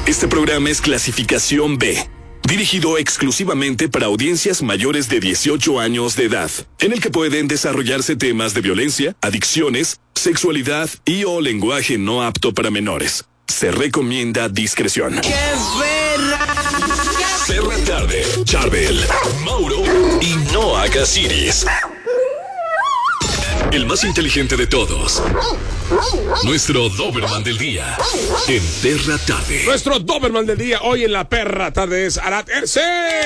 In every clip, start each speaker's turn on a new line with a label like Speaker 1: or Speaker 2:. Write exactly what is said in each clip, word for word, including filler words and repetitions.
Speaker 1: Este programa es clasificación B, dirigido exclusivamente para audiencias mayores de dieciocho años de edad, en el que pueden desarrollarse temas de violencia, adicciones, sexualidad y o lenguaje no apto para menores. Se recomienda discreción.
Speaker 2: ¡Qué perra!
Speaker 1: Perra Tarde, Charbel, Mauro y Noah Casiris. El más inteligente de todos. Nuestro Doberman del día. En Perra Tarde.
Speaker 3: Nuestro Doberman del día hoy en la Perra Tarde es Arad Erce.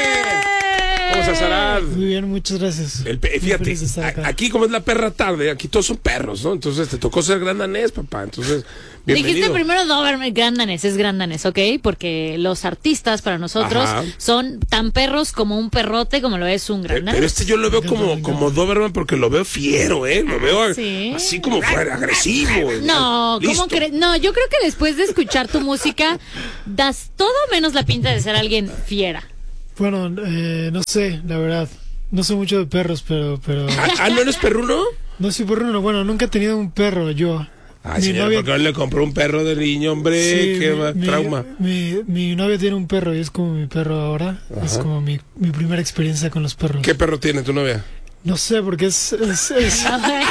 Speaker 3: ¿Cómo estás, Arad?
Speaker 4: Muy bien, muchas gracias.
Speaker 3: El pe- fíjate, a- aquí como es la Perra Tarde, aquí todos son perros, ¿no? Entonces te tocó ser gran danés, papá. Entonces, bienvenido.
Speaker 5: Dijiste primero Doberman, gran danés, es gran danés, ¿ok? Porque los artistas para nosotros
Speaker 3: Ajá.
Speaker 5: son tan perros como un perrote, como lo es un gran
Speaker 3: Eh,
Speaker 5: danés.
Speaker 3: Pero este yo lo veo como, como Doberman porque lo veo fiero, ¿eh? Lo veo
Speaker 5: ¿sí?
Speaker 3: así como fuera, agresivo.
Speaker 5: No,
Speaker 3: listo.
Speaker 5: ¿cómo crees? No, yo creo que después de escuchar tu música, das todo menos la pinta de ser alguien fiera.
Speaker 4: Bueno, eh, no sé, la verdad. No sé mucho de perros, pero... pero
Speaker 3: Ah, ah, ¿no eres perruno?
Speaker 4: no soy perruno, bueno, nunca he tenido un perro yo.
Speaker 3: Ah,
Speaker 4: Mi
Speaker 3: señor,
Speaker 4: novia-
Speaker 3: porque él le compró un perro de niño, hombre.
Speaker 4: Sí,
Speaker 3: Qué
Speaker 4: mi-
Speaker 3: ma-
Speaker 4: mi,
Speaker 3: trauma.
Speaker 4: Mi, mi novia tiene un perro y es como mi perro ahora. Es como mi, mi primera experiencia con los perros.
Speaker 3: ¿Qué perro tiene tu novia?
Speaker 4: No sé, porque es... es, es-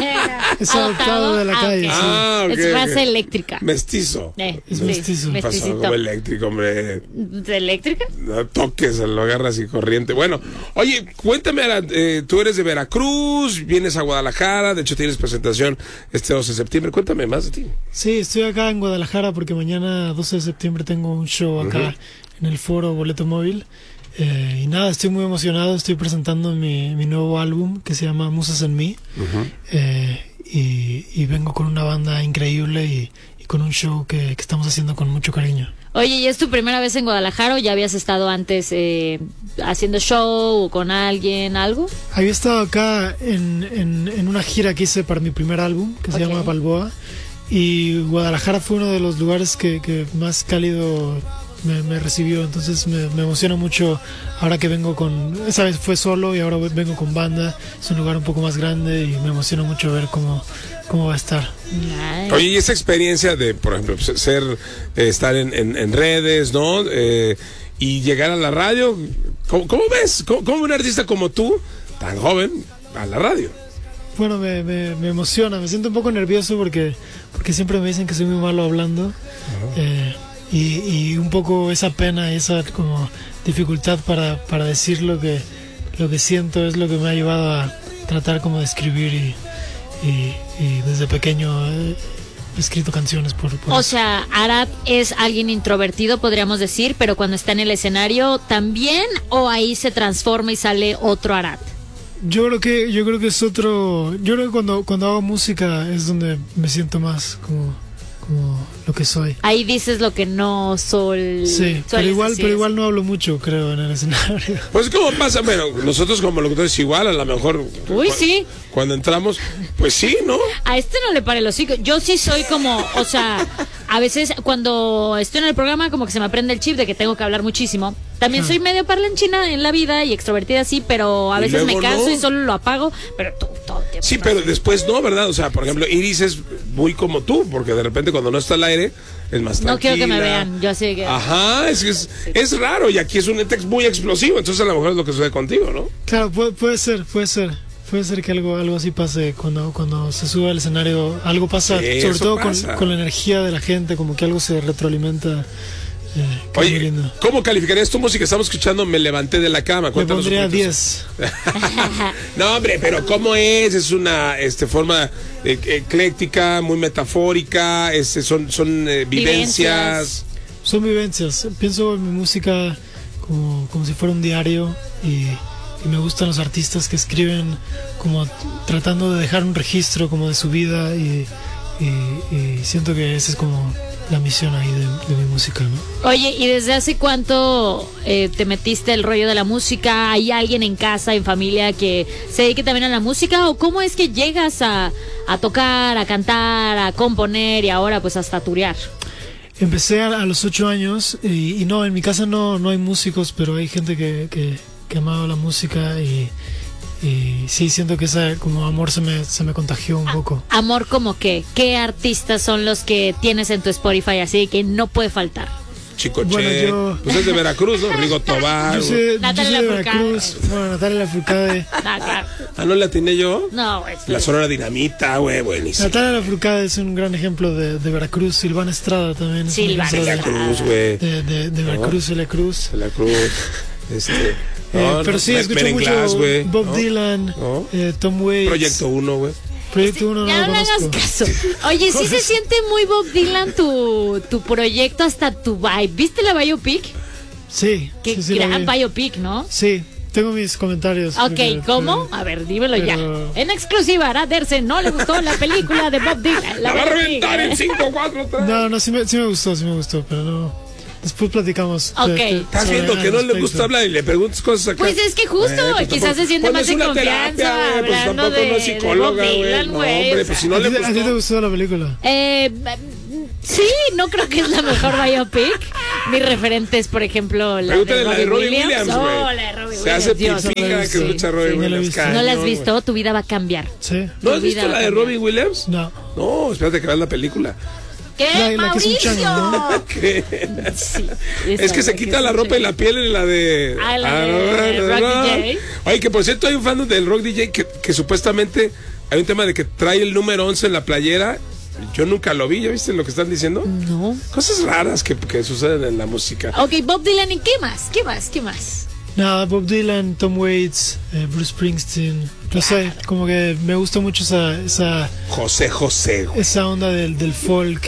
Speaker 4: Es adoptado de la
Speaker 5: Ah,
Speaker 4: calle,
Speaker 5: ok.
Speaker 4: sí.
Speaker 3: Ah, ok,
Speaker 5: Es frase
Speaker 3: ok.
Speaker 5: eléctrica.
Speaker 3: Mestizo.
Speaker 5: Eh,
Speaker 4: Es
Speaker 5: sí,
Speaker 4: mestizo.
Speaker 3: ¿Qué pasó?
Speaker 5: mesticito.
Speaker 3: Como eléctrico, hombre.
Speaker 5: ¿De eléctrica?
Speaker 3: No toques, lo agarras y corriente. Bueno, oye, cuéntame, Arad, eh, tú eres de Veracruz, vienes a Guadalajara, de hecho tienes presentación este doce de septiembre. Cuéntame más de ti.
Speaker 4: Sí, estoy acá en Guadalajara porque mañana, doce de septiembre, tengo un show acá en el foro Boleto Móvil. Eh, y nada, estoy muy emocionado. Estoy presentando mi, mi nuevo álbum que se llama Musas en mí. Eh, y, y vengo con una banda increíble y, y con un show que, que estamos haciendo con mucho cariño.
Speaker 5: Oye, ¿y es tu primera vez en Guadalajara o ya habías estado antes eh, haciendo show o con alguien, algo?
Speaker 4: Había estado acá en, en, en una gira que hice para mi primer álbum, que se
Speaker 5: Ok.
Speaker 4: llama Balboa. Y Guadalajara fue uno de los lugares que, que más cálido me, me recibió. Entonces me, me emociona mucho ahora que vengo con... Esa vez fue solo y ahora vengo con banda. Es un lugar un poco más grande y me emociona mucho ver cómo, cómo va a estar.
Speaker 5: Ay.
Speaker 3: Oye, y esa experiencia de, por ejemplo, ser, eh, estar en, en, en redes, ¿no? Eh, y llegar a la radio, ¿cómo, cómo ves? ¿Cómo, ¿Cómo un artista como tú, tan joven, a la radio?
Speaker 4: Bueno, me, me, me emociona. Me siento un poco nervioso porque, porque siempre me dicen que soy muy malo hablando. Eh, y, y un poco esa pena y esa como dificultad para, para decir lo que, lo que siento es lo que me ha llevado a tratar como de escribir y, y, y desde pequeño he escrito canciones por, por
Speaker 5: O
Speaker 4: eso.
Speaker 5: sea, Arad es alguien introvertido, podríamos decir, pero cuando está en el escenario también, o ahí se transforma y sale otro Arad.
Speaker 4: Yo creo que yo creo que es otro. Yo creo que cuando cuando hago música es donde me siento más como como lo que soy.
Speaker 5: Ahí dices lo que no sol.
Speaker 4: Sí, pero
Speaker 5: sueles
Speaker 4: igual
Speaker 5: decir.
Speaker 4: pero igual no hablo mucho, creo, en el escenario.
Speaker 3: Pues, ¿cómo pasa? Bueno, nosotros como locutores igual, a lo mejor...
Speaker 5: Uy,
Speaker 3: cu-
Speaker 5: sí.
Speaker 3: Cuando entramos, pues sí, ¿no?
Speaker 5: A este no le pare el hocico. Yo sí soy como, o sea, a veces cuando estoy en el programa como que se me aprende el chip de que tengo que hablar muchísimo. También soy medio parlanchina en la vida y extrovertida así, pero a
Speaker 3: Y
Speaker 5: veces me
Speaker 3: luego
Speaker 5: canso
Speaker 3: no.
Speaker 5: y solo lo apago, pero tú todo el tiempo
Speaker 3: Sí,
Speaker 5: estás
Speaker 3: pero
Speaker 5: así.
Speaker 3: después no, ¿verdad? O sea, por ejemplo, Iris es muy como tú, porque de repente cuando no está al aire es más tranquila.
Speaker 5: No quiero que me vean, yo así que...
Speaker 3: Ajá, es, es, es raro y aquí es un text muy explosivo, entonces a lo mejor es lo que sucede contigo, ¿no?
Speaker 4: Claro, puede, puede ser, puede ser. Puede ser que algo algo así pase cuando cuando se sube al escenario, algo pasa,
Speaker 3: Sí,
Speaker 4: sobre
Speaker 3: eso
Speaker 4: todo
Speaker 3: pasa.
Speaker 4: Con, con la energía de la gente, como que algo se retroalimenta. Eh, que es muy
Speaker 3: Oye,
Speaker 4: lindo.
Speaker 3: ¿cómo calificarías tu música? Estamos escuchando Me Levanté de la Cama.
Speaker 4: Le
Speaker 3: Cuéntanos un
Speaker 4: pondría
Speaker 3: poquito
Speaker 4: diez.
Speaker 3: No, hombre, pero ¿cómo es? Es una este, forma eh, ecléctica, muy metafórica, este, son, son eh, vivencias.
Speaker 5: Vivencias.
Speaker 4: Son vivencias. Pienso en mi música como, como si fuera un diario y, y me gustan los artistas que escriben como tratando de dejar un registro como de su vida y, y, y siento que esa es como la misión ahí de, de mi música, ¿no?
Speaker 5: Oye, ¿y desde hace cuánto eh, te metiste el rollo de la música? ¿Hay alguien en casa, en familia que se dedique también a la música? ¿O cómo es que llegas a, a tocar, a cantar, a componer y ahora pues hasta a turear?
Speaker 4: Empecé a, a los ocho años y, y no, en mi casa no, no hay músicos, pero hay gente que, que, que amaba la música y, y sí, siento que ese como amor se me, se me contagió un poco.
Speaker 5: Amor, como qué? ¿Qué artistas son los que tienes en tu Spotify así que no puede faltar?
Speaker 3: Chicoche.
Speaker 4: Bueno, yo-
Speaker 3: Pues es de Veracruz, ¿no? Rigo Tobar.
Speaker 4: Yo soy, yo
Speaker 5: Natalia
Speaker 4: soy de
Speaker 5: Lafourcade.
Speaker 4: Veracruz. Bueno, Natalia Lafourcade.
Speaker 5: Ah, claro.
Speaker 3: Ah, ¿no la atiné yo?
Speaker 5: No, güey.
Speaker 3: La Sonora Dinamita, güey, buenísimo.
Speaker 4: Natalia Lafourcade es un gran ejemplo de, de Veracruz. Silvana Estrada también. Es un
Speaker 5: Silvana
Speaker 4: ejemplo
Speaker 3: Celia
Speaker 5: Estrada.
Speaker 3: Cruz, güey.
Speaker 4: De, de, de Veracruz, Celia Cruz.
Speaker 3: La Cruz. Este.
Speaker 4: Eh,
Speaker 3: no,
Speaker 4: pero
Speaker 3: no,
Speaker 4: sí,
Speaker 3: Men-
Speaker 4: escucho
Speaker 3: Men in
Speaker 4: mucho
Speaker 3: Glass, güey,
Speaker 4: Bob
Speaker 3: ¿no?
Speaker 4: Dylan,
Speaker 3: ¿No?
Speaker 4: eh, Tom Waits.
Speaker 3: Proyecto uno, güey.
Speaker 4: Proyecto uno no
Speaker 5: Ya
Speaker 4: lo
Speaker 5: no le hagas
Speaker 4: conozco.
Speaker 5: caso. Oye, sí se siente muy Bob Dylan tu, tu proyecto, hasta tu vibe. ¿Viste la biopic?
Speaker 4: Sí.
Speaker 5: Qué
Speaker 4: sí, sí, lo
Speaker 5: gran
Speaker 4: vi.
Speaker 5: biopic, ¿no?
Speaker 4: Sí, tengo mis comentarios.
Speaker 5: Ok,
Speaker 4: porque-
Speaker 5: ¿cómo? A ver, dímelo
Speaker 4: pero-
Speaker 5: ya. En exclusiva, a Dersen no le gustó la película de Bob Dylan.
Speaker 3: La va a
Speaker 5: biopic.
Speaker 3: reventar en cinco, cuatro, tres.
Speaker 4: No, no, sí me, sí me gustó, sí me gustó, pero no. Después platicamos.
Speaker 5: Ok.
Speaker 4: de- de-
Speaker 3: Estás
Speaker 4: sobre
Speaker 3: viendo
Speaker 4: el
Speaker 3: que no le
Speaker 4: aspecto.
Speaker 3: gusta hablar y le preguntas cosas acá.
Speaker 5: Pues es que justo,
Speaker 3: Eh, pues
Speaker 5: quizás
Speaker 3: tampoco-
Speaker 5: se siente
Speaker 3: pues
Speaker 5: más
Speaker 3: es
Speaker 5: en
Speaker 3: una
Speaker 5: confianza
Speaker 3: terapia, güey, pues
Speaker 5: hablando
Speaker 3: tampoco
Speaker 5: de,
Speaker 3: no es
Speaker 5: de
Speaker 3: psicóloga,
Speaker 5: Bob
Speaker 3: güey.
Speaker 5: Dylan,
Speaker 3: No,
Speaker 5: güey.
Speaker 3: hombre,
Speaker 5: o
Speaker 3: pues
Speaker 5: sea.
Speaker 3: si no
Speaker 4: ¿A
Speaker 3: le
Speaker 4: ti, a ti te
Speaker 3: gustó.
Speaker 4: gustó la película?
Speaker 5: Eh, sí, no creo que es la mejor biopic. Mi referente es, por ejemplo, la
Speaker 3: Pregúntale
Speaker 5: de
Speaker 3: la
Speaker 5: Robbie
Speaker 3: de Robbie
Speaker 5: Williams.
Speaker 3: Williams,
Speaker 5: Oh,
Speaker 3: güey.
Speaker 5: la de Robbie
Speaker 3: Se
Speaker 5: Williams.
Speaker 3: hace
Speaker 5: Dios,
Speaker 3: pipí cada que
Speaker 5: sí,
Speaker 3: escucha a Robbie
Speaker 4: sí, no la he
Speaker 3: Williams.
Speaker 4: visto.
Speaker 3: cañón,
Speaker 5: ¿No la has
Speaker 3: güey.
Speaker 5: visto? Tu vida va a cambiar.
Speaker 4: Sí.
Speaker 3: ¿No has
Speaker 5: Tu
Speaker 3: visto
Speaker 5: vida
Speaker 3: la
Speaker 5: va a
Speaker 3: de
Speaker 5: cambiar.
Speaker 3: Robbie Williams?
Speaker 4: No.
Speaker 3: No, espérate que veas la película.
Speaker 5: ¿Qué,
Speaker 4: La- la que es un
Speaker 5: Mauricio?
Speaker 4: chango, ¿no?
Speaker 3: ¿Qué?
Speaker 5: Sí,
Speaker 3: Es
Speaker 5: esa,
Speaker 3: que se
Speaker 5: la
Speaker 3: quita
Speaker 5: es
Speaker 3: la
Speaker 5: un
Speaker 3: ropa y
Speaker 5: chango.
Speaker 3: la piel en la de.
Speaker 5: Ah, la de Rock D J.
Speaker 3: Oye, que por cierto hay un fan del Rock D J que, que supuestamente hay un tema de que trae el número once en la playera. Yo nunca lo vi, ¿ya viste lo que están diciendo?
Speaker 5: No.
Speaker 3: Cosas raras que, que suceden en la música.
Speaker 5: Ok, Bob Dylan, ¿y qué más? ¿Qué más? ¿Qué más?
Speaker 4: Nada, Bob Dylan, Tom Waits, eh, Bruce Springsteen. No sé, como que me gusta mucho esa, esa,
Speaker 3: José José, güey.
Speaker 4: esa onda del, del folk.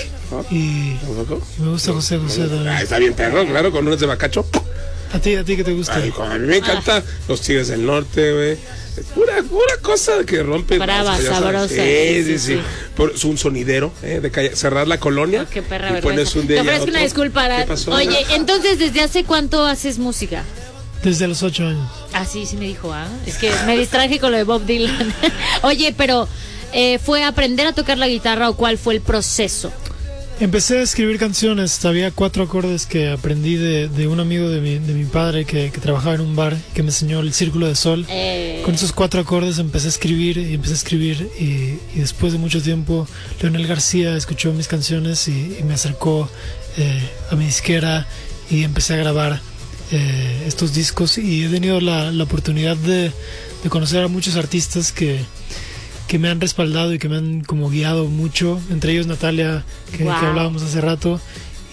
Speaker 4: Y
Speaker 3: ¿Tampoco?
Speaker 4: me gusta José José
Speaker 3: Ah,
Speaker 4: también.
Speaker 3: está bien perro, claro, con unos de bacacho.
Speaker 4: ¿A ti, a ti qué te gusta?
Speaker 3: Ay, a mí me encanta los Tigres del Norte, güey. Es Pura, pura cosa que rompe.
Speaker 5: Brava,
Speaker 3: ya sabes.
Speaker 5: sabrosa.
Speaker 3: Sí,
Speaker 5: Sí,
Speaker 3: sí,
Speaker 5: sí,
Speaker 3: sí.
Speaker 5: sí.
Speaker 3: Por, es un sonidero, ¿eh? De calle- cerrar la colonia.
Speaker 5: Oh, qué perra
Speaker 3: y pones
Speaker 5: vergüenza.
Speaker 3: un día
Speaker 5: Te
Speaker 3: y a
Speaker 5: ofrezco
Speaker 3: otro.
Speaker 5: una disculpa.
Speaker 3: ¿Qué
Speaker 5: Arad.
Speaker 3: pasó?
Speaker 5: Oye, entonces, ¿desde hace cuánto haces música?
Speaker 4: Desde los ocho años.
Speaker 5: Ah, sí, sí me dijo, ah. Es que me distraje con lo de Bob Dylan. Oye, pero eh, ¿fue aprender a tocar la guitarra o cuál fue el proceso?
Speaker 4: Empecé a escribir canciones, había cuatro acordes que aprendí de, de un amigo de mi, de mi padre que, que trabajaba en un bar, que me enseñó el Círculo de Sol.
Speaker 5: Eh,
Speaker 4: Con esos cuatro acordes empecé a escribir y empecé a escribir y, y después de mucho tiempo Leonel García escuchó mis canciones y, y me acercó eh, a mi disquera y empecé a grabar eh, estos discos y he tenido la, la oportunidad de, de conocer a muchos artistas que, que me han respaldado y que me han como guiado mucho, entre ellos Natalia, que,
Speaker 5: Wow.
Speaker 4: que hablábamos hace rato.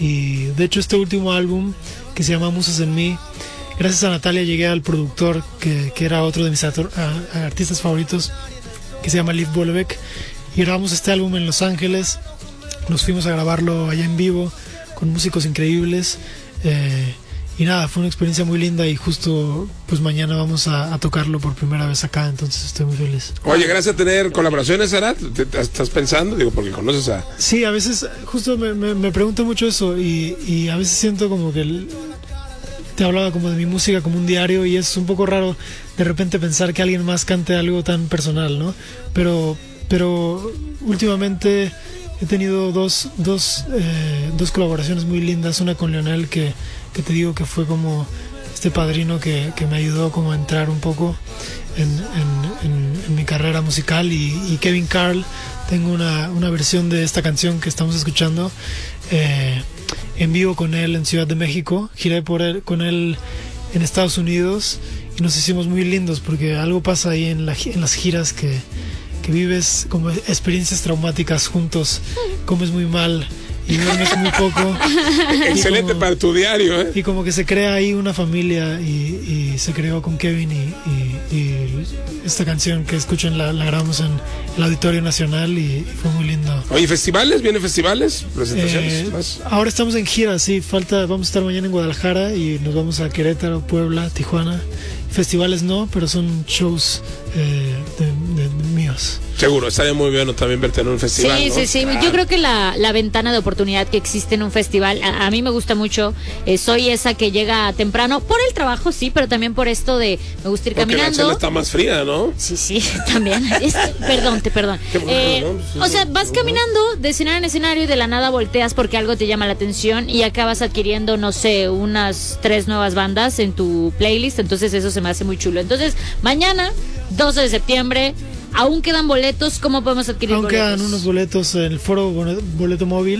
Speaker 4: Y de hecho este último álbum que se llama Musas en mí, gracias a Natalia llegué al productor que, que era otro de mis ator- a- a artistas favoritos, que se llama Liv Bolbeck, y grabamos este álbum en Los Ángeles. Nos fuimos a grabarlo allá en vivo con músicos increíbles. eh, y nada, fue una experiencia muy linda y justo pues mañana vamos a, a tocarlo por primera vez acá, entonces estoy muy feliz.
Speaker 3: Oye, gracias a tener colaboraciones, Arad. ¿Te- te- ¿Estás pensando? Digo, porque conoces a.
Speaker 4: Sí, a veces justo me, me, me pregunto mucho eso y, y a veces siento como que el- te hablaba como de mi música como un diario y es un poco raro de repente pensar que alguien más cante algo tan personal, ¿no? Pero, pero últimamente he tenido dos, dos, eh, dos colaboraciones muy lindas, una con Leonel que, que te digo que fue como este padrino que, que me ayudó como a entrar un poco en, en- en- en mi carrera musical y, y Kevin Carl, tengo una, una versión de esta canción que estamos escuchando eh, en vivo con él en Ciudad de México, giré por él, con él en Estados Unidos y nos hicimos muy lindos porque algo pasa ahí en, la, gi- en las giras que, que vives como experiencias traumáticas juntos, comes muy mal y duermes muy poco.
Speaker 3: Excelente
Speaker 4: como-
Speaker 3: para tu diario, ¿eh?
Speaker 4: Y como que se crea ahí una familia y, y se creó con Kevin y, y- y esta canción que escuchan la, la grabamos en el Auditorio Nacional y fue muy lindo.
Speaker 3: Oye, ¿festivales? ¿Vienen festivales? ¿Presentaciones?
Speaker 4: Eh,
Speaker 3: ¿Más?
Speaker 4: ahora estamos en gira, sí, falta, vamos a estar mañana en Guadalajara y nos vamos a Querétaro, Puebla, Tijuana. Festivales no, pero son shows eh, de, de- de míos.
Speaker 3: Seguro, estaría muy bueno también verte en un festival.
Speaker 5: Sí,
Speaker 3: ¿no?
Speaker 5: sí, sí.
Speaker 3: Ah.
Speaker 5: Yo creo que la, la ventana de oportunidad que existe en un festival, a, a mí me gusta mucho. Eh, soy esa que llega temprano por el trabajo, sí, pero también por esto de me gusta ir
Speaker 3: Porque la
Speaker 5: caminando.
Speaker 3: cena está más fría, ¿no?
Speaker 5: Sí, sí, también. Es- perdón, te perdón.
Speaker 3: Qué bueno,
Speaker 5: Eh,
Speaker 3: ¿no? Pues,
Speaker 5: o sea,
Speaker 3: no,
Speaker 5: vas
Speaker 3: no.
Speaker 5: caminando de escenario en escenario y de la nada volteas porque algo te llama la atención y acabas adquiriendo, no sé, unas tres nuevas bandas en tu playlist. Entonces eso se me hace muy chulo. Entonces, mañana, doce de septiembre, aún quedan boletos. ¿Cómo podemos adquirir
Speaker 4: Aún
Speaker 5: boletos?
Speaker 4: quedan unos boletos en el foro Bono- Boleto Móvil,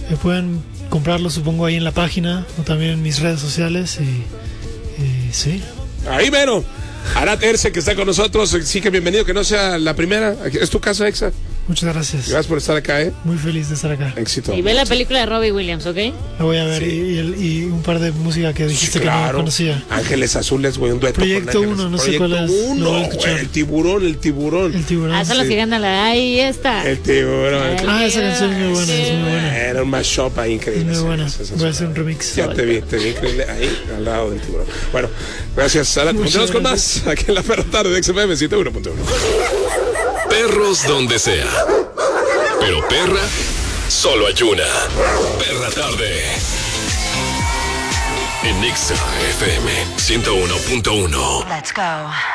Speaker 4: eh, pueden comprarlo, supongo, ahí en la página o también en mis redes sociales. Y, y sí.
Speaker 3: Ahí, mero. Arad Erce, que está con nosotros. Sí, que bienvenido, que no sea la primera. Es tu casa, Exa.
Speaker 4: Muchas gracias.
Speaker 3: Gracias por estar acá, ¿eh?
Speaker 4: Muy feliz de estar acá.
Speaker 3: Éxito.
Speaker 5: Y ve la película de Robbie Williams, ¿ok?
Speaker 4: La voy a ver.
Speaker 3: Sí.
Speaker 4: Y, y, el- y un par de música que dijiste
Speaker 3: Sí, claro.
Speaker 4: que no conocía.
Speaker 3: Ángeles Azules, güey, un dueto.
Speaker 4: Proyecto
Speaker 3: con Ángeles.
Speaker 4: uno, no sé
Speaker 3: Proyecto
Speaker 4: cuál es,
Speaker 3: uno,
Speaker 4: lo voy a escuchar.
Speaker 3: güey, el tiburón, el tiburón.
Speaker 4: El tiburón.
Speaker 5: Ah, son las
Speaker 3: Sí.
Speaker 5: que ganan la... Ahí está.
Speaker 3: El tiburón.
Speaker 4: Ah, esa canción es muy buena, es muy buena.
Speaker 3: Era un mashup ahí increíble.
Speaker 4: Es muy buena.
Speaker 3: Esa- esa-
Speaker 4: Voy a hacer un remix.
Speaker 3: Ya te vi, te vi increíble ahí al lado del tiburón. Bueno, gracias, Arad.
Speaker 4: Muchas
Speaker 3: Continuamos con
Speaker 4: gracias.
Speaker 3: más aquí en la perra tarde de X F M ciento uno punto uno.
Speaker 1: Perros donde sea. Pero perra, solo hay una. Perra tarde. En X F M ciento uno punto uno.
Speaker 2: Let's go.